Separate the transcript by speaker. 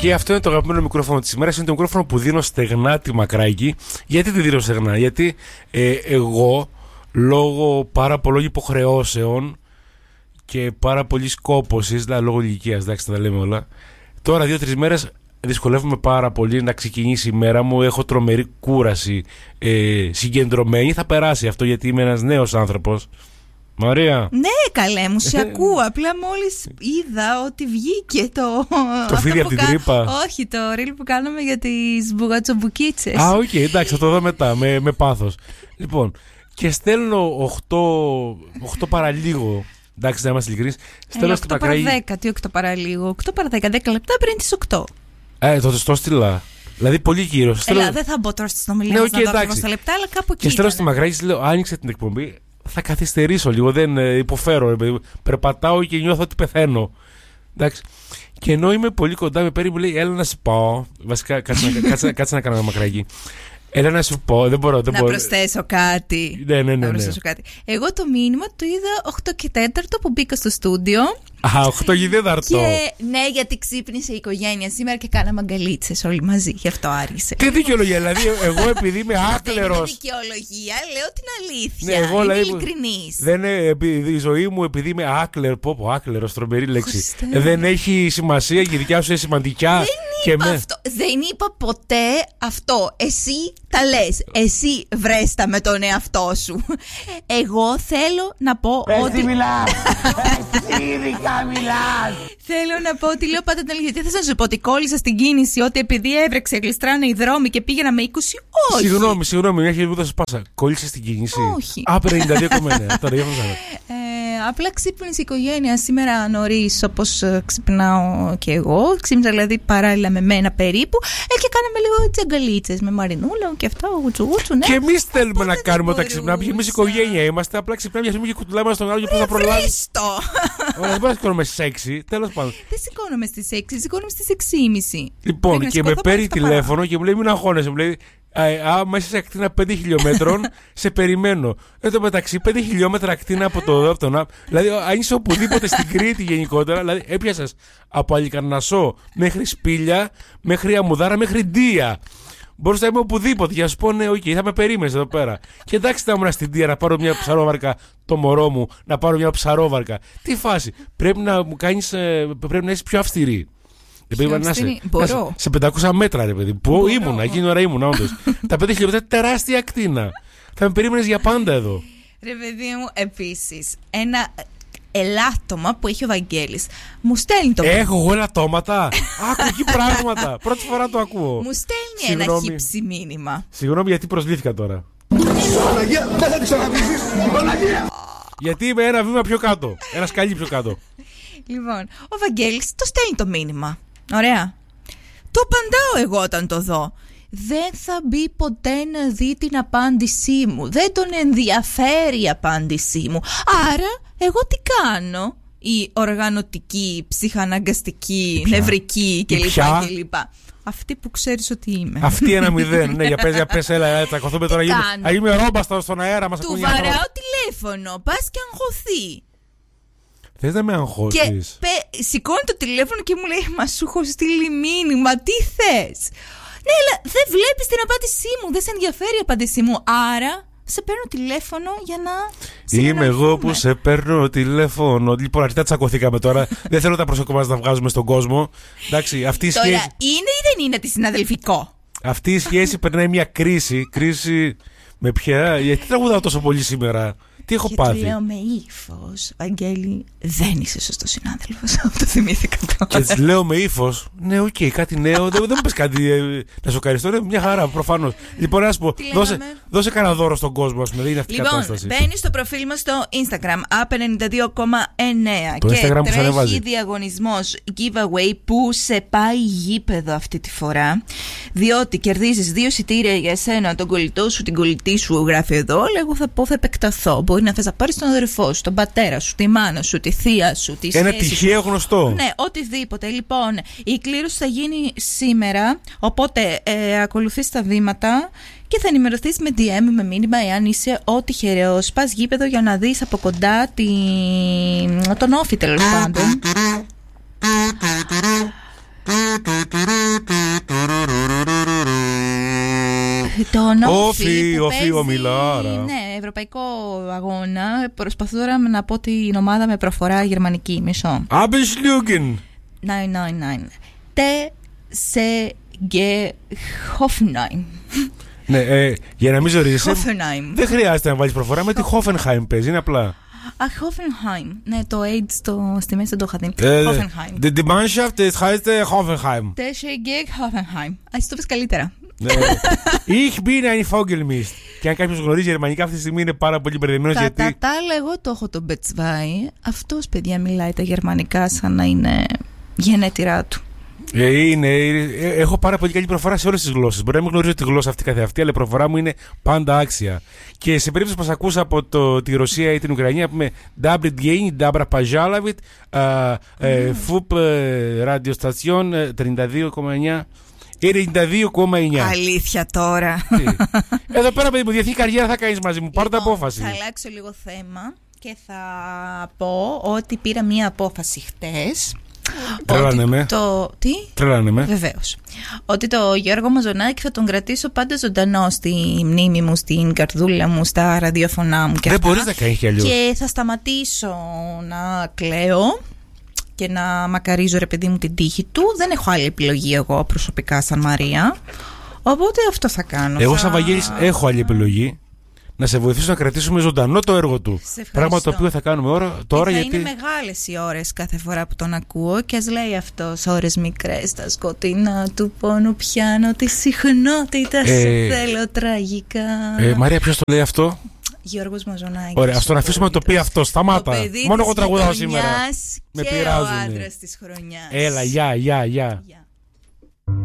Speaker 1: Και αυτό είναι το αγαπημένο μικρόφωνο της ημέρας. Είναι το μικρόφωνο που δίνω στεγνά τη Μακράκη. Γιατί τη δίνω στεγνά? Γιατί εγώ, λόγω πάρα πολλών υποχρεώσεων και πάρα πολύ κόπωσης, δηλαδή λόγω ηλικίας, εντάξει, τα λέμε όλα, τώρα 2-3 μέρες δυσκολεύομαι πάρα πολύ να ξεκινήσει η μέρα μου. Έχω τρομερή κούραση, συγκεντρωμένη. Θα περάσει αυτό γιατί είμαι ένας νέος άνθρωπος. Μαρία.
Speaker 2: Ναι, καλέ μου, σε ακούω. Απλά μόλις είδα ότι βγήκε
Speaker 1: το φίδι από την τρύπα.
Speaker 2: Όχι, το ρίλ που κάναμε για τις μπουγατσομπουκίτσες.
Speaker 1: Α, οκ, εντάξει, θα το δω μετά με πάθος. Λοιπόν, και στέλνω 8 παραλίγο. Εντάξει, να είμαστε ειλικρινείς. Στέλνω στην Μακράκη.
Speaker 2: 8 παρα 10, τι 8 παραλίγο? 8 παρα 10, 10 λεπτά πριν τις 8.
Speaker 1: Τότε στο στείλα. Δηλαδή πολύ γύρω.
Speaker 2: Δεν θα μπω τώρα στη συνομιλία μας να δω στα λεπτά, αλλά κάπου εκεί.
Speaker 1: Και στέλνω στη Μακράκη, λέω, άνοιξε την εκπομπή. Θα καθυστερήσω λίγο, δεν υποφέρω. Περπατάω και νιώθω ότι πεθαίνω. Εντάξει. Και ενώ είμαι πολύ κοντά, με παίρνει, μου λέει, έλα να σου πω. Βασικά, κάτσε να κάνω ένα Μακράκη. Έλα να σου πω, δεν μπορώ.
Speaker 2: Να προσθέσω κάτι.
Speaker 1: Ναι.
Speaker 2: Προσθέσω κάτι. Εγώ το μήνυμα το είδα 8 και 4 που μπήκα στο στούντιο.
Speaker 1: 8 και 4.
Speaker 2: Και ναι, γιατί ξύπνησε η οικογένεια σήμερα και κάναμε αγκαλίτσες όλοι μαζί. Γι' αυτό άργησε.
Speaker 1: Τι δικαιολογία, δηλαδή, εγώ επειδή είμαι άκλερος.
Speaker 2: Δεν είναι δικαιολογία, λέω την αλήθεια. Ναι, εγώ, είμαι ειλικρινής.
Speaker 1: Η ζωή μου, επειδή είμαι άκλερ, άκλερος, τρομερή λέξη. Δεν έχει σημασία και η δικιά σου είναι σημαντικά.
Speaker 2: Δεν είπα ποτέ αυτό. Εσύ τα λες. Εσύ βρέστα με τον εαυτό σου. Εγώ θέλω να πω ότι.
Speaker 3: Εσύ μιλάς. Εσύ ειδικά μιλάς.
Speaker 2: Θέλω να πω ότι λέω πάντα την αλήθεια. Γιατί θες να σου πω ότι κόλλησα στην κίνηση, ότι επειδή έβρεξε, γλιστράνε οι δρόμοι και πήγαινα με 20. Όχι.
Speaker 1: Συγγνώμη, μια χιλιβούδα σου πάσα. Κόλλησε στην κίνηση.
Speaker 2: Όχι.
Speaker 1: 52,9. Τώρα για
Speaker 2: απλά ξύπνησε η οικογένεια σήμερα νωρίς, όπως ξυπνάω και εγώ. Ξύπνησα δηλαδή παράλληλα με μένα περίπου. Και κάναμε λίγο τσαγκαλίτσες με Μαρινούλα και αυτά, γουτσουγούτσου. Ναι.
Speaker 1: Και εμείς θέλουμε να κάνουμε όταν ξυπνάμε. Και εμείς οικογένεια είμαστε. Απλά ξυπνάμε μια στιγμή και κουτουλάμε στον άλλο και πώς θα προλάβει. Ωραία, δεν μπορούμε να σηκώνουμε στις 6. Τέλος πάντων.
Speaker 2: Δεν σηκώνομαι στις 6, σηκώνομαι στις 6:30.
Speaker 1: Λοιπόν, και με παίρνει τηλέφωνο και μου λέει: μην αγχώνεσαι. Μου λέει: μέσα σε ακτίνα 5 χιλιόμετρων σε περιμένω. Εν τω μεταξύ, 5 χιλιόμετρα ακτίνα από τον δηλαδή, αν είσαι οπουδήποτε στην Κρήτη γενικότερα, δηλαδή έπιασες από Αλικαρνασσό μέχρι Σπήλια, μέχρι Αμμουδάρα, μέχρι Ντία. Μπορούσα να είμαι οπουδήποτε για να σου πω: ναι, οκ, θα με περίμενες εδώ πέρα. Και εντάξει, θα ήμουν στην Ντία να πάρω μια ψαρόβαρκα, το μωρό μου, να πάρω μια ψαρόβαρκα. Τι φάση. Πρέπει να είσαι πιο αυστηρή.
Speaker 2: Μπορώ.
Speaker 1: Σε 500 μέτρα, ρε παιδί. Πού ήμουνα, εκείνη ώρα ήμουνα, όντως. Τα 5 χιλιόμετρα τεράστια ακτίνα. Θα με περίμενες για πάντα εδώ.
Speaker 2: Ρε παιδί μου, επίσης, ένα ελάττωμα που έχει ο Βαγγέλης. Μου στέλνει το.
Speaker 1: Έχω εγώ ελαττώματα. Άκου εκεί πράγματα. Πρώτη φορά το ακούω.
Speaker 2: Μου στέλνει ένα χύψη μήνυμα.
Speaker 1: Συγγνώμη, γιατί προσβλήθηκα τώρα.
Speaker 3: Παναγία, δεν θα τη ξαναβρήσεις. Παναγία.
Speaker 1: Γιατί είμαι ένα βήμα πιο κάτω. Ένα σκαλί πιο κάτω.
Speaker 2: Λοιπόν, ο Βαγγέλης το στέλνει το μήνυμα. Ωραία. Το απαντάω εγώ όταν το δω. Δεν θα μπει ποτέ να δει την απάντησή μου. Δεν τον ενδιαφέρει η απάντησή μου. Άρα, εγώ τι κάνω? Η οργανωτική, ψυχαναγκαστική, νευρική κλπ. Αυτή που ξέρεις ότι είμαι.
Speaker 1: Αυτή 1-0. Ναι, για πες, έλα, τσακωθούμε τώρα. Είμαι ρόμπα στον αέρα μας.
Speaker 2: Του βαράω τηλέφωνο. Πας και αγχωθεί.
Speaker 1: Θες να με αγχώσεις?
Speaker 2: Και σηκώνει το τηλέφωνο και μου λέει: μα σου έχω στείλει μήνυμα, τι θες? Ναι, αλλά δεν βλέπεις την απάντησή μου, δεν σε ενδιαφέρει η απάντησή μου. Άρα σε παίρνω τηλέφωνο για να.
Speaker 1: Είμαι εγώ που σε παίρνω τηλέφωνο. Λοιπόν, αρκετά τσακωθήκαμε τώρα. Δεν θέλω τα προσωπικά μας να βγάζουμε στον κόσμο. Εντάξει, αυτή η σχέση.
Speaker 2: Τώρα, είναι ή δεν είναι αντισυναδελφικό?
Speaker 1: Αυτή η σχέση περνάει μια κρίση. Κρίση με ποια? Γιατί τραγουδάω τόσο πολύ σήμερα? Τι έχω πάθει?
Speaker 2: Και λέω με ύφος: Βαγγέλη, δεν είσαι σωστός συνάδελφος. Αυτό θυμήθηκα τώρα.
Speaker 1: Και της λέω με ύφος: ναι, οκ, κάτι νέο. Δεν μου πες κάτι να σου ευχαριστώ. Είναι μια χαρά, προφανώς. Λοιπόν, να σου πω, δώσε κανένα δώρο στον κόσμο, ας πούμε. Δεν είναι αυτή η κατάσταση.
Speaker 2: Μπαίνει στο προφίλ μας στο Instagram, up92,9.
Speaker 1: Και
Speaker 2: τρέχει διαγωνισμός giveaway που σε πάει γήπεδο αυτή τη φορά. Διότι κερδίζεις 2 εισιτήρια για εσένα, τον κολλητό σου, την κολλητή σου, γράφει εδώ. Εγώ θα πω, θα επεκταθώ. Μπορεί να θες να πάρεις τον αδερφό σου, τον πατέρα σου, τη μάνα σου, τη θεία σου, τη σχέση σου.
Speaker 1: Ένα τυχαίο γνωστό.
Speaker 2: Ναι, οτιδήποτε. Λοιπόν, η κλήρωση θα γίνει σήμερα. Οπότε ακολουθείς τα βήματα και θα ενημερωθείς με DM, με μήνυμα, εάν είσαι ο τυχερός. Πας γήπεδο για να δεις από κοντά τον όφη, τέλος πάντων. Τον
Speaker 1: Όφη,
Speaker 2: που
Speaker 1: Όφη,
Speaker 2: παίζει,
Speaker 1: ο Μιλάρα.
Speaker 2: ναι, ευρωπαϊκό αγώνα. Προσπαθώ τώρα να πω την ομάδα με προφορά γερμανική. Μισό.
Speaker 1: Abendschlugen.
Speaker 2: 999. TSG Hoffenheim.
Speaker 1: Ναι, για να μην ζορίζεσαι.
Speaker 2: Hoffenheim.
Speaker 1: Δεν χρειάζεται να βάλεις προφορά. Με τη Hoffenheim παίζει, είναι απλά.
Speaker 2: Hoffenheim. Ναι, το AIDS στη μέση δεν το είχα δει. Hoffenheim.
Speaker 1: Die Mannschaft heißt Hoffenheim.
Speaker 2: TSG Hoffenheim. Ας το πεις καλύτερα.
Speaker 1: Ich bin ein Vogelmist. Και αν κάποιος γνωρίζει γερμανικά αυτή τη στιγμή είναι πάρα πολύ μπερδεμένος.
Speaker 2: Κατά
Speaker 1: Γιατί
Speaker 2: τα άλλα, εγώ το έχω τον Μπετσβάη. Αυτός, παιδιά, μιλάει τα γερμανικά σαν να είναι γενέτειρά του.
Speaker 1: Έχω πάρα πολύ καλή προφορά σε όλες τις γλώσσες. Μπορεί να μην γνωρίζω τη γλώσσα αυτή καθεαυτή, αλλά η προφορά μου είναι πάντα άξια. Και σε περίπτωση που σας ακούσα από τη Ρωσία ή την Ουκρανία, πούμε Dabrit Gain, Dabra Pajalavit, FUP ραδιοστασιόν 32,9. 92,9.
Speaker 2: Αλήθεια τώρα.
Speaker 1: Εδώ πέρα, παιδί μου, διεθνή καριέρα θα κάνεις μαζί μου. Πάρω την απόφαση.
Speaker 2: Θα αλλάξω λίγο θέμα και θα πω ότι πήρα μία απόφαση χτες.
Speaker 1: Τρελάνε με.
Speaker 2: Τι?
Speaker 1: Τρελάνε με.
Speaker 2: Βεβαίως. Ότι το Γιώργο Μαζονάκη θα τον κρατήσω πάντα ζωντανό στη μνήμη μου, στην καρδούλα μου, στα ραδιοφωνά μου και
Speaker 1: δεν
Speaker 2: αυτά.
Speaker 1: μπορείς να κάνεις κι αλλιώς.
Speaker 2: Και θα σταματήσω να κλαίω και να μακαρίζω, ρε παιδί μου, την τύχη του. Δεν έχω άλλη επιλογή εγώ προσωπικά σαν Μαρία. Οπότε αυτό θα κάνω.
Speaker 1: Εγώ σαν Βαγγέλης έχω άλλη επιλογή. Να σε βοηθήσω να κρατήσουμε ζωντανό το έργο του. Πράγμα το οποίο θα κάνουμε τώρα.
Speaker 2: Θα
Speaker 1: γιατί
Speaker 2: είναι μεγάλες οι ώρες κάθε φορά που τον ακούω. Και ας λέει αυτός, ώρες μικρές στα σκοτεινά του πόνου πιάνω τη συχνότητα. Σε θέλω τραγικά.
Speaker 1: Μαρία, ποιος το λέει αυτό?
Speaker 2: Γιώργος Μαζονάκης.
Speaker 1: Ωραία, ας τον αφήσουμε να το πει αυτό. Σταμάτα. Μόνο εγώ τραγουδάω σήμερα.
Speaker 2: Με
Speaker 1: πειράζουν.
Speaker 2: ο άντρας της χρονιάς.
Speaker 1: Έλα, γεια.